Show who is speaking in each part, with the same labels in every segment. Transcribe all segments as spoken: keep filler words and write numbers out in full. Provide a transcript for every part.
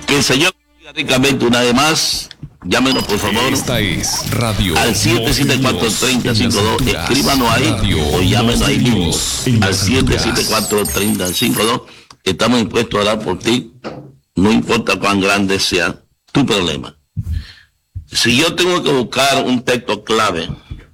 Speaker 1: Que el Señor ricamente una vez más. Llámenos por favor.
Speaker 2: Esta es Radio
Speaker 1: al siete siete cuatro, tres cero cinco dos. Escríbanos ahí Radio o llámenos ahí mismo al siete siete cuatro, tres cero cinco dos. Estamos dispuestos a orar por ti, no importa cuán grande sea tu problema. Si yo tengo que buscar un texto clave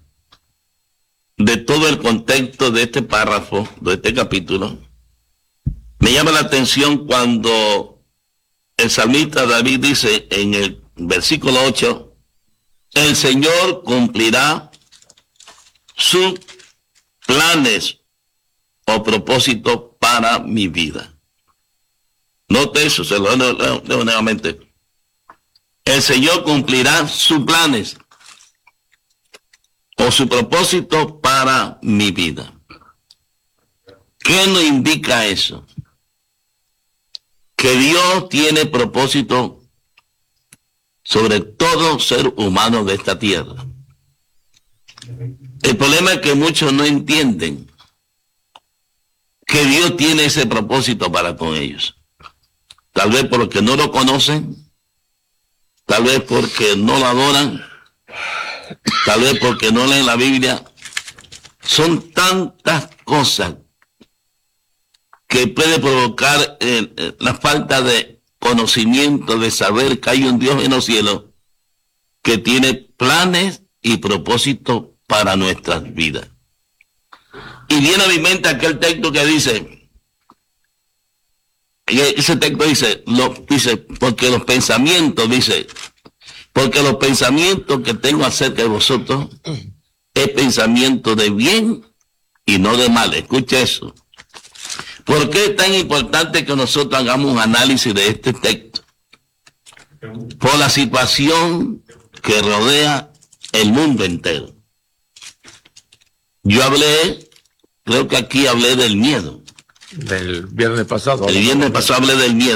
Speaker 1: de todo el contexto de este párrafo, de este capítulo, me llama la atención cuando el salmista David dice en el versículo ocho, el Señor cumplirá sus planes o propósitos para mi vida. Note eso, se lo leo, leo, leo nuevamente. El Señor cumplirá sus planes o su propósito para mi vida. ¿Qué nos indica eso? Que Dios tiene propósito sobre todo ser humano de esta tierra. El problema es que muchos no entienden que Dios tiene ese propósito para con ellos. Tal vez porque no lo conocen, tal vez porque no lo adoran, tal vez porque no leen la Biblia. Son tantas cosas que puede provocar eh, eh, la falta de conocimiento, de saber que hay un Dios en los cielos que tiene planes y propósitos para nuestras vidas. Y viene a mi mente aquel texto que dice, ese texto dice, lo, dice, porque los pensamientos, dice, porque los pensamientos que tengo acerca de vosotros es pensamiento de bien y no de mal. Escucha eso. ¿Por qué es tan importante que nosotros hagamos un análisis de este texto? Por la situación que rodea el mundo entero. Yo hablé, creo que aquí hablé del miedo.
Speaker 3: Del viernes pasado.
Speaker 1: El viernes pasado hablé del miedo.